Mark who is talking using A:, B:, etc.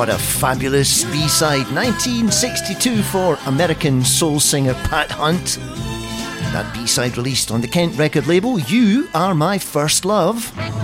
A: What a fabulous B-side. 1962 for American soul singer Pat Hunt. That B-side released on the Kent record label, You Are My First Love.